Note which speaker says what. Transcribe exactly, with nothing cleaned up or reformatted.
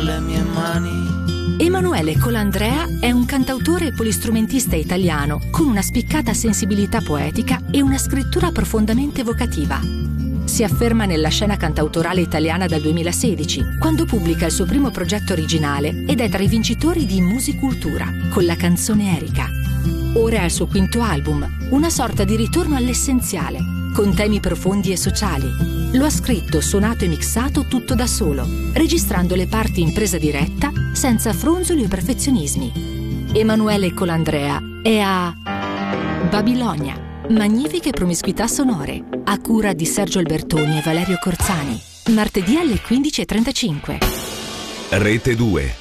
Speaker 1: le mie mani.
Speaker 2: Emanuele Colandrea è un cantautore e polistrumentista italiano con una spiccata sensibilità poetica e una scrittura profondamente evocativa. Si afferma nella scena cantautorale italiana dal duemilasedici, quando pubblica il suo primo progetto originale ed è tra i vincitori di Musicultura, con la canzone Erika. Ora è il suo quinto album, una sorta di ritorno all'essenziale, con temi profondi e sociali. Lo ha scritto, suonato e mixato tutto da solo, registrando le parti in presa diretta, senza fronzoli o perfezionismi. Emanuele Colandrea è a Babilonia. Magnifiche promiscuità sonore, a cura di Sergio Albertoni e Valerio Corzani. Martedì alle quindici e trentacinque.
Speaker 3: Rete due.